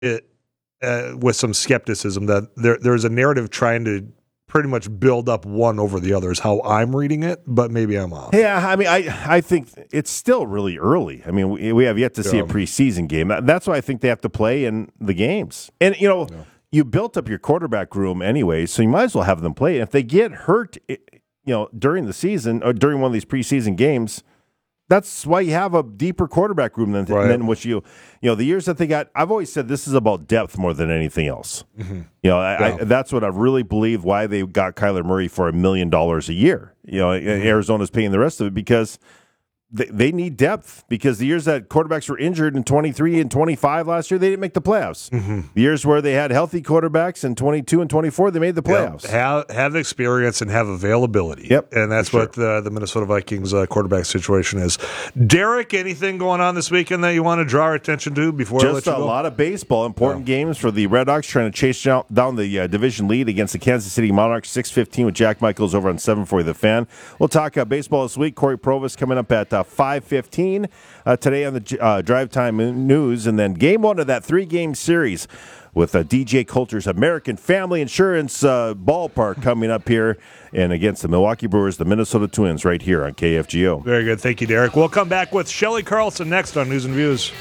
it with some skepticism that there's a narrative trying to pretty much build up one over the other is how I'm reading it, but maybe I'm off. Yeah, I mean, I think it's still really early. I mean, we have yet to see a preseason game. That's why I think they have to play in the games. And, you built up your quarterback room anyway, so you might as well have them play. If they get hurt, during the season or during one of these preseason games, that's why you have a deeper quarterback room than what the years that they got. I've always said this is about depth more than anything else. Mm-hmm. That's what I really believe why they got Kyler Murray for $1 million a year. Arizona's paying the rest of it because they need depth, because the years that quarterbacks were injured in 23 and 25 last year, they didn't make the playoffs. Mm-hmm. The years where they had healthy quarterbacks in 22 and 24, they made the playoffs. Have experience and have availability. Yep, and that's what the Minnesota Vikings quarterback situation is. Derek, anything going on this weekend that you want to draw our attention to before I let you go? Just a lot of baseball. Important games for the Red Hawks trying to chase down the division lead against the Kansas City Monarchs, 6:15 with Jack Michaels over on 740 The Fan. We'll talk baseball this week. Corey Provis coming up at 5:15 today on the Drive Time News, and then game one of that 3-game series with DJ Coulter's American Family Insurance ballpark coming up here, and against the Milwaukee Brewers, the Minnesota Twins, right here on KFGO. Very good. Thank you, Derek. We'll come back with Shelley Carlson next on News and Views.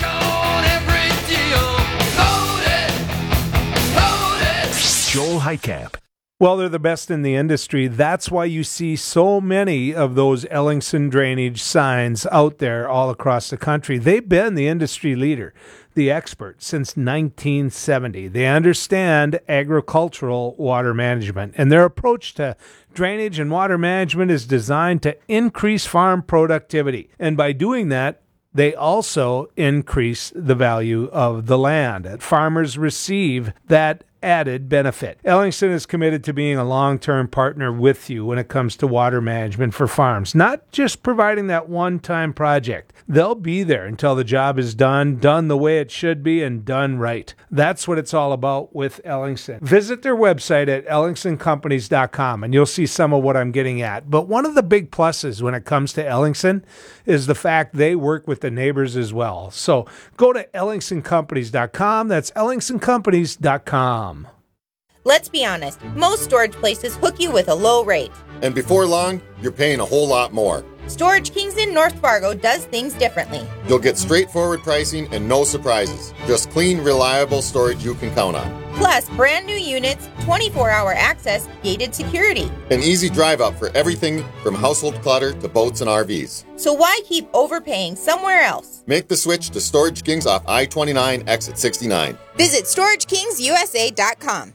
Joel Heitkamp. Well, they're the best in the industry. That's why you see so many of those Ellingson drainage signs out there all across the country. They've been the industry leader, the expert, since 1970. They understand agricultural water management, and their approach to drainage and water management is designed to increase farm productivity. And by doing that, they also increase the value of the land. Farmers receive that added benefit. Ellingson is committed to being a long-term partner with you when it comes to water management for farms, not just providing that one-time project. They'll be there until the job is done the way it should be, and done right. That's what it's all about with Ellingson. Visit their website at ellingsoncompanies.com and you'll see some of what I'm getting at. But one of the big pluses when it comes to Ellingson is the fact they work with the neighbors as well. So go to ellingsoncompanies.com. That's ellingsoncompanies.com. Let's be honest, most storage places hook you with a low rate. And before long, you're paying a whole lot more. Storage Kings in North Fargo does things differently. You'll get straightforward pricing and no surprises. Just clean, reliable storage you can count on. Plus, brand new units, 24-hour access, gated security. An easy drive up for everything from household clutter to boats and RVs. So why keep overpaying somewhere else? Make the switch to Storage Kings off I-29, exit 69. Visit StorageKingsUSA.com.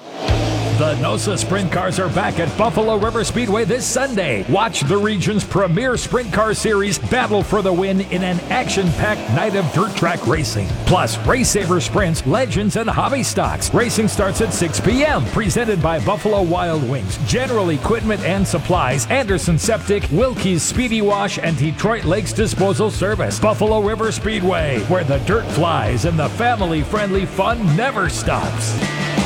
The NOSA Sprint Cars are back at Buffalo River Speedway this Sunday. Watch the region's premier sprint car series battle for the win in an action-packed night of dirt track racing. Plus, Race Saver Sprints, Legends, and Hobby Stocks. Racing starts at 6 p.m. Presented by Buffalo Wild Wings, General Equipment and Supplies, Anderson Septic, Wilkie's Speedy Wash, and Detroit Lakes Disposal Service. Buffalo River Speedway, where the dirt flies and the family-friendly fun never stops.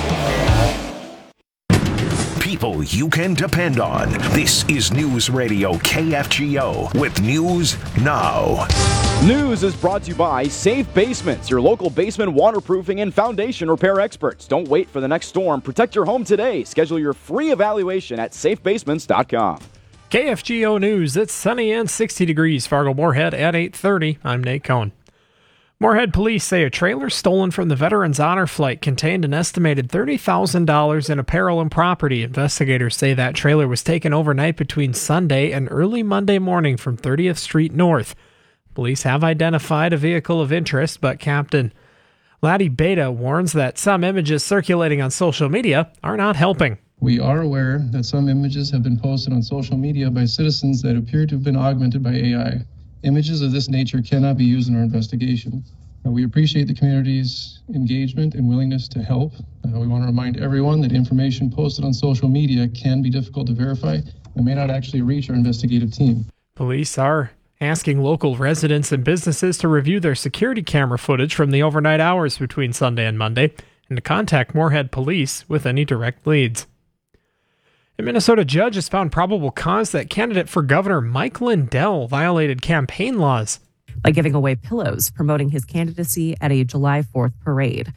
People you can depend on. This is News Radio KFGO with News Now. News is brought to you by Safe Basements, your local basement waterproofing and foundation repair experts. Don't wait for the next storm. Protect your home today. Schedule your free evaluation at safebasements.com. KFGO News. It's sunny and 60 degrees. Fargo-Moorhead at 8:30. I'm Nate Cohn. Moorhead police say a trailer stolen from the Veterans Honor Flight contained an estimated $30,000 in apparel and property. Investigators say that trailer was taken overnight between Sunday and early Monday morning from 30th Street North. Police have identified a vehicle of interest, but Captain Laddie Beta warns that some images circulating on social media are not helping. We are aware that some images have been posted on social media by citizens that appear to have been augmented by AI. Images of this nature cannot be used in our investigation. We appreciate the community's engagement and willingness to help. We want to remind everyone that information posted on social media can be difficult to verify and may not actually reach our investigative team. Police are asking local residents and businesses to review their security camera footage from the overnight hours between Sunday and Monday and to contact Moorhead Police with any direct leads. A Minnesota judge has found probable cause that candidate for governor Mike Lindell violated campaign laws. like giving away pillows promoting his candidacy at a July 4th parade.